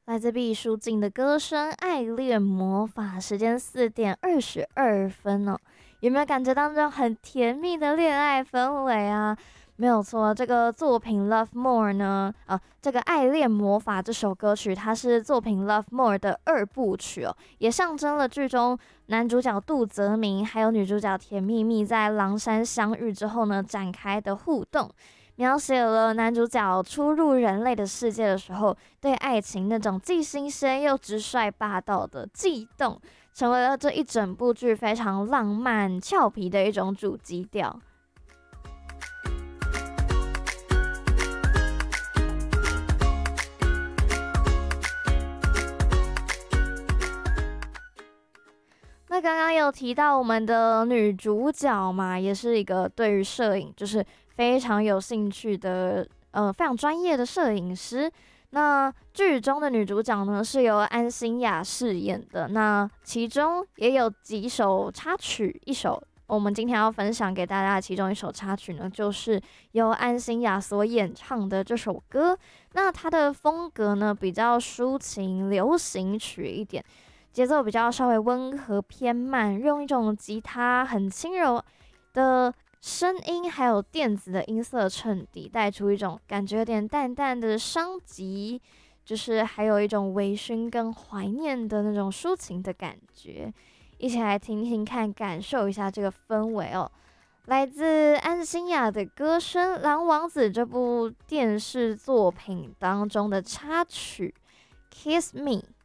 来自毕书尽的歌声《爱恋魔法》，时间4:22哦。有没有感觉到那种很甜蜜的恋爱氛围啊？没有错，这个作品《Love More》呢，这个《爱恋魔法》这首歌曲，它是作品《Love More》的2部曲哦，也象征了剧中男主角杜泽明还有女主角甜蜜蜜在狼山相遇之后呢展开的互动。描写了男主角初入人类的世界的时候，对爱情那种既新鲜又直率霸道的悸动，成为了这一整部剧非常浪漫俏皮的一种主基调。那刚刚有提到我们的女主角嘛，也是一个对于摄影就是非常有兴趣的，非常专业的摄影师。那剧中的女主角呢，是由安心亚饰演的。那其中也有几首插曲，一首我们今天要分享给大家的其中一首插曲呢，就是由安心亚所演唱的这首歌。那它的风格呢，比较抒情流行曲一点。节奏比较稍微温和偏慢，用一种吉他很轻柔的声音，还有电子的音色衬底，带出一种感觉有点淡淡的伤及，就是还有一种微醺跟怀念的那种抒情的感觉。一起来听听看，感受一下这个氛围哦。来自安心亚的歌声，《狼王子》这部电视作品当中的插曲《Kiss Me》。